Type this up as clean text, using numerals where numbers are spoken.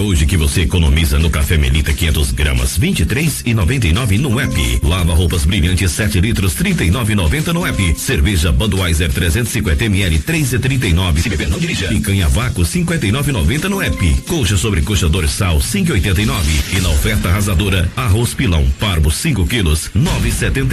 hoje que você economiza no café Melita 500 gramas, 23,99 no app. Lava roupas brilhantes 7 litros, 39,90 no app. Cerveja Budweiser 350 ml, 3,39. Se beber não dirija. Picanha vácuo 59,90 no app. Coxa sobre coxa dorsal 5,89. E na oferta arrasadora, arroz pilão parbo 5 quilos, 9,70.